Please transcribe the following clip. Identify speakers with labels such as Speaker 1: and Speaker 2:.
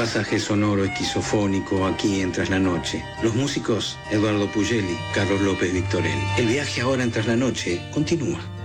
Speaker 1: pasaje sonoro esquizofónico aquí en Tras la Noche. Los músicos, Eduardo Pugeli, Carlos López Victorel. El viaje ahora en Tras la Noche continúa.